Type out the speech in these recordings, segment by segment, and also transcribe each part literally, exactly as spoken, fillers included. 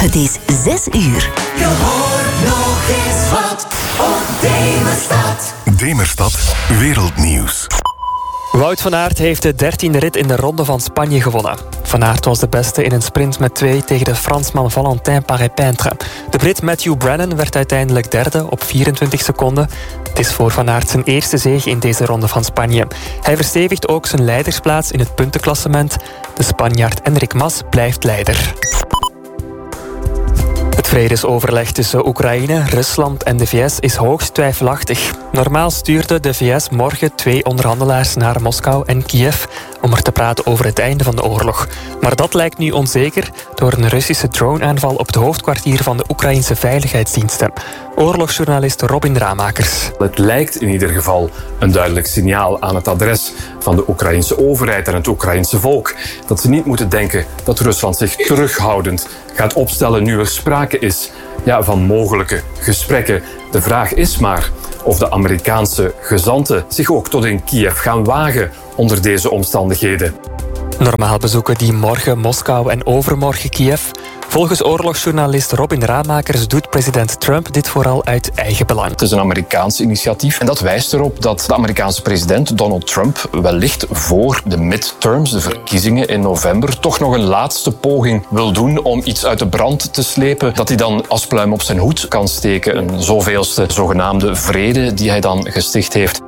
Het is zes uur. Je hoort nog eens wat op Demerstad. Demerstad Wereldnieuws. Wout van Aert heeft de dertiende rit in de Ronde van Spanje gewonnen. Van Aert was de beste in een sprint met twee tegen de Fransman Valentin Paré-Peintre. De Brit Matthew Brennan werd uiteindelijk derde op vierentwintig seconden. Het is voor Van Aert zijn eerste zege in deze Ronde van Spanje. Hij verstevigt ook zijn leidersplaats in het puntenklassement. De Spanjaard Enric Mas blijft leider. Het vredesoverleg tussen Oekraïne, Rusland en de V S is hoogst twijfelachtig. Normaal stuurde de V S morgen twee onderhandelaars naar Moskou en Kiev om er te praten over het einde van de oorlog. Maar dat lijkt nu onzeker door een Russische droneaanval op het hoofdkwartier van de Oekraïnse veiligheidsdiensten. Oorlogsjournalist Robin Ramakers. Het lijkt in ieder geval een duidelijk signaal aan het adres van de Oekraïnse overheid en het Oekraïnse volk dat ze niet moeten denken dat Rusland zich terughoudend gaat opstellen nu er sprake is ja, van mogelijke gesprekken. De vraag is maar of de Amerikaanse gezanten zich ook tot in Kiev gaan wagen onder deze omstandigheden. Normaal bezoeken die morgen Moskou en overmorgen Kiev. Volgens oorlogsjournalist Robin Ramakers doet president Trump dit vooral uit eigen belang. Het is een Amerikaans initiatief en dat wijst erop dat de Amerikaanse president Donald Trump wellicht voor de midterms, de verkiezingen in november, toch nog een laatste poging wil doen om iets uit de brand te slepen dat hij dan als pluim op zijn hoed kan steken. Een zoveelste zogenaamde vrede die hij dan gesticht heeft.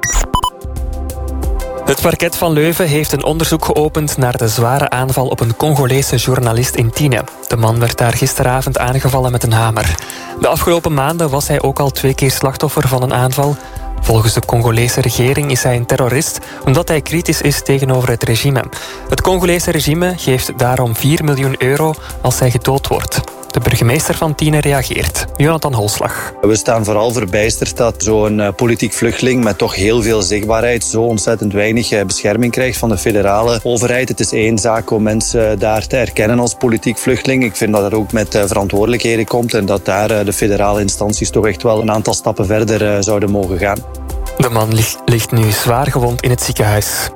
Het parket van Leuven heeft een onderzoek geopend naar de zware aanval op een Congolese journalist in Tiene. De man werd daar gisteravond aangevallen met een hamer. De afgelopen maanden was hij ook al twee keer slachtoffer van een aanval. Volgens de Congolese regering is hij een terrorist omdat hij kritisch is tegenover het regime. Het Congolese regime geeft daarom vier miljoen euro als hij gedood wordt. De burgemeester van Tiene reageert. Jonathan Holslag. We staan vooral verbijsterd dat zo'n uh, politiek vluchteling met toch heel veel zichtbaarheid zo ontzettend weinig uh, bescherming krijgt van de federale overheid. Het is één zaak om mensen uh, daar te erkennen als politiek vluchteling. Ik vind dat het ook met uh, verantwoordelijkheden komt en dat daar uh, de federale instanties toch echt wel een aantal stappen verder uh, zouden mogen gaan. De man ligt, ligt nu zwaar gewond in het ziekenhuis.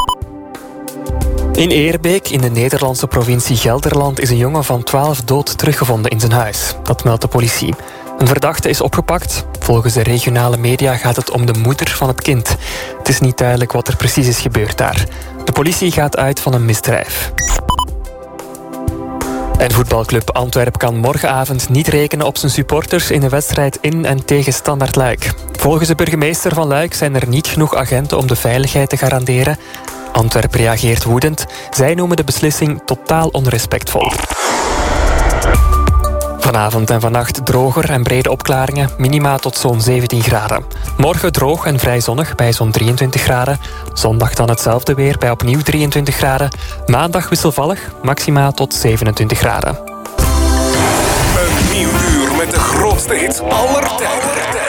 In Eerbeek, in de Nederlandse provincie Gelderland, is een jongen van twaalf dood teruggevonden in zijn huis. Dat meldt de politie. Een verdachte is opgepakt. Volgens de regionale media gaat het om de moeder van het kind. Het is niet duidelijk wat er precies is gebeurd daar. De politie gaat uit van een misdrijf. En voetbalclub Antwerp kan morgenavond niet rekenen op zijn supporters in de wedstrijd in en tegen Standaard Luik. Volgens de burgemeester van Luik zijn er niet genoeg agenten om de veiligheid te garanderen. Antwerp reageert woedend. Zij noemen de beslissing totaal onrespectvol. Vanavond en vannacht droger en brede opklaringen, minima tot zo'n zeventien graden. Morgen droog en vrij zonnig bij zo'n drieëntwintig graden. Zondag dan hetzelfde weer bij opnieuw drieëntwintig graden. Maandag wisselvallig, maxima tot zevenentwintig graden. Een nieuw uur met de grootste hits aller tijden.